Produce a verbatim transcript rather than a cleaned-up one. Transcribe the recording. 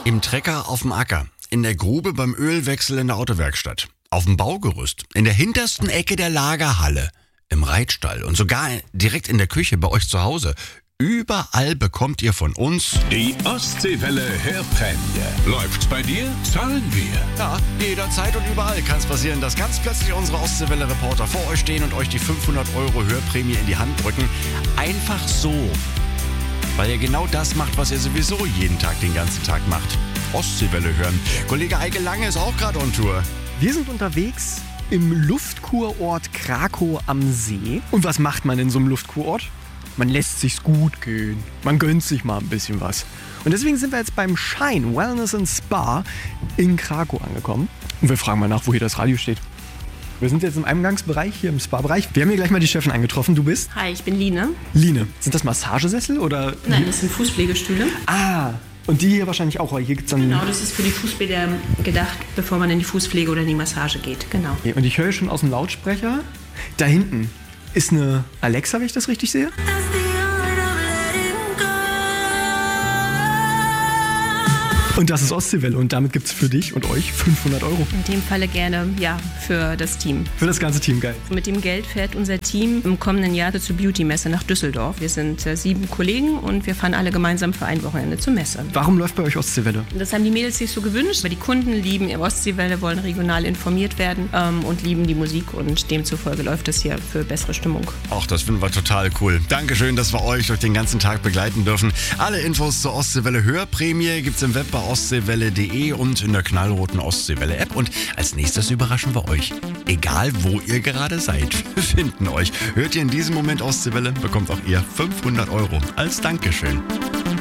Im Trecker auf dem Acker, in der Grube beim Ölwechsel in der Autowerkstatt, auf dem Baugerüst, in der hintersten Ecke der Lagerhalle, im Reitstall und sogar direkt in der Küche bei euch zu Hause. Überall bekommt ihr von uns Die Ostseewelle Hörprämie. Läuft's bei dir? Zahlen wir. Ja, jederzeit und überall kann es passieren, dass ganz plötzlich unsere Ostseewelle-Reporter vor euch stehen und euch die fünfhundert Euro Hörprämie in die Hand drücken. Einfach so. Weil ihr genau das macht, was ihr sowieso jeden Tag den ganzen Tag macht. Ostseewelle hören. Kollege Eike Lange ist auch gerade on Tour. Wir sind unterwegs im Luftkurort Krakow am See. Und was macht man in so einem Luftkurort? Man lässt sich's gut gehen. Man gönnt sich mal ein bisschen was. Und deswegen sind wir jetzt beim Shine Wellness and Spa in Krakow angekommen. Und wir fragen mal nach, wo hier das Radio steht. Wir sind jetzt im Eingangsbereich, hier im Spa-Bereich. Wir haben hier gleich mal die Chefin angetroffen. Du bist? Hi, ich bin Line. Line. Sind das Massagesessel oder? Nein, das sind Fußpflegestühle. Ah, und die hier wahrscheinlich auch, weil hier gibt's dann... Genau, das ist für die Fußpflege gedacht, bevor man in die Fußpflege oder in die Massage geht. Genau. Okay, und ich höre schon aus dem Lautsprecher, da hinten ist eine Alexa, wenn ich das richtig sehe. Und das ist Ostseewelle und damit gibt es für dich und euch fünfhundert Euro. In dem Falle gerne, ja, für das Team. Für das ganze Team, geil. Mit dem Geld fährt unser Team im kommenden Jahr zur Beauty-Messe nach Düsseldorf. Wir sind äh, sieben Kollegen und wir fahren alle gemeinsam für ein Wochenende zur Messe. Warum läuft bei euch Ostseewelle? Das haben die Mädels sich so gewünscht, weil die Kunden lieben Ostseewelle, wollen regional informiert werden ähm, und lieben die Musik und demzufolge läuft das hier für bessere Stimmung. Ach, das finden wir total cool. Dankeschön, dass wir euch durch den ganzen Tag begleiten dürfen. Alle Infos zur Ostseewelle Hörprämie gibt's im Web bei ostseewelle punkt de und in der knallroten Ostseewelle App. Und als nächstes überraschen wir euch. Egal, wo ihr gerade seid, wir finden euch. Hört ihr in diesem Moment Ostseewelle, bekommt auch ihr fünfhundert Euro als Dankeschön.